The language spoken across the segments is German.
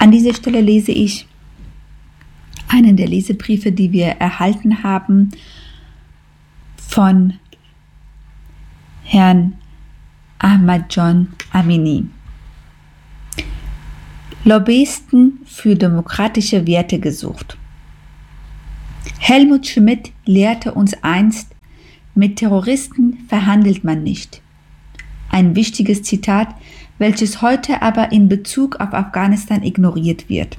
An dieser Stelle lese ich einen der Lesebriefe, die wir erhalten haben von Herrn Ahmad John Amini. Lobbyisten für demokratische Werte gesucht. Helmut Schmidt lehrte uns einst, mit Terroristen verhandelt man nicht. Ein wichtiges Zitat, welches heute aber in Bezug auf Afghanistan ignoriert wird.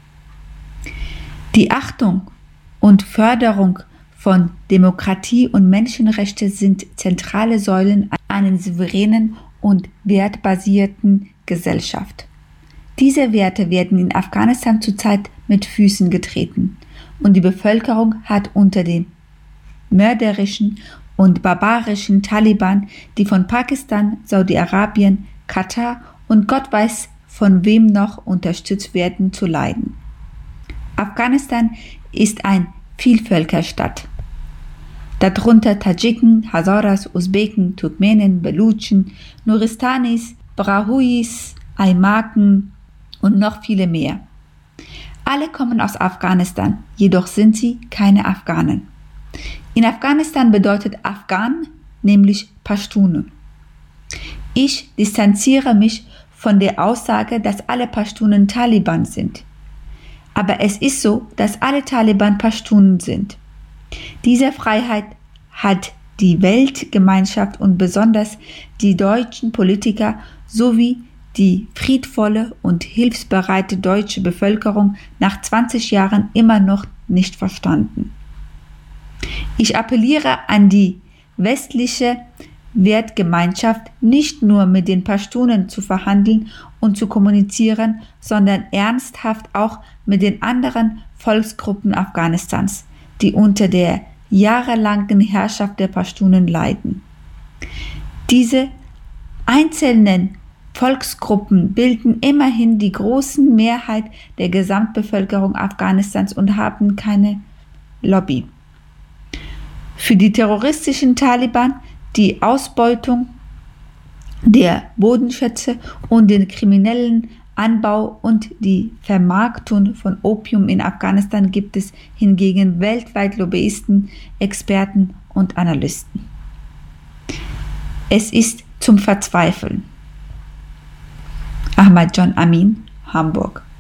Die Achtung und Förderung von Demokratie und Menschenrechte sind zentrale Säulen einer souveränen und wertbasierten Gesellschaft. Diese Werte werden in Afghanistan zurzeit mit Füßen getreten und die Bevölkerung hat unter den mörderischen und barbarischen Taliban, die von Pakistan, Saudi-Arabien, Katar und Gott weiß von wem noch unterstützt werden, zu leiden. Afghanistan ist ein Vielvölkerstaat. Darunter Tadschiken, Hazaras, Usbeken, Turkmenen, Belutschen, Nuristanis, Brahuis, Aimaken und noch viele mehr. Alle kommen aus Afghanistan, jedoch sind sie keine Afghanen. In Afghanistan bedeutet Afghan nämlich Pashtune. Ich distanziere mich von der Aussage, dass alle Pashtunen Taliban sind. Aber es ist so, dass alle Taliban Pashtunen sind. Diese Freiheit hat die Weltgemeinschaft und besonders die deutschen Politiker sowie die friedvolle und hilfsbereite deutsche Bevölkerung nach 20 Jahren immer noch nicht verstanden. Ich appelliere an die westliche Wertgemeinschaft, nicht nur mit den Pashtunen zu verhandeln und zu kommunizieren, sondern ernsthaft auch mit den anderen Volksgruppen Afghanistans, die unter der jahrelangen Herrschaft der Pashtunen leiden. Diese einzelnen Volksgruppen bilden immerhin die große Mehrheit der Gesamtbevölkerung Afghanistans und haben keine Lobby. Für die terroristischen Taliban die Ausbeutung der Bodenschätze und den kriminellen Anbau und die Vermarktung von Opium in Afghanistan gibt es hingegen weltweit Lobbyisten, Experten und Analysten. Es ist zum Verzweifeln. Ahmad John Amin, Hamburg.